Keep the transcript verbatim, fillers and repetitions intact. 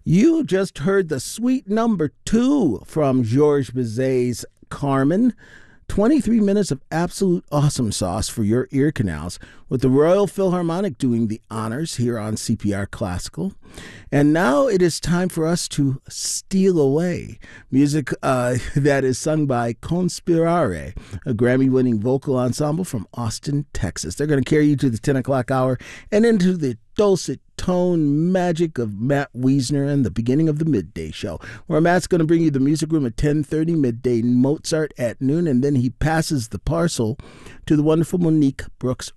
You just heard the sweet number two from Georges Bizet's Carmen. twenty-three minutes of absolute awesome sauce for your ear canals, with the Royal Philharmonic doing the honors here on C P R Classical. And now it is time for us to steal away. Music uh, that is sung by Conspirare, a Grammy-winning vocal ensemble from Austin, Texas. They're going to carry you to the ten o'clock hour and into the dulcet tone magic of Matt Wiesner and the beginning of the midday show, where Matt's going to bring you the music room at ten thirty, midday Mozart at noon, and then he passes the parcel to the wonderful Monique Brooks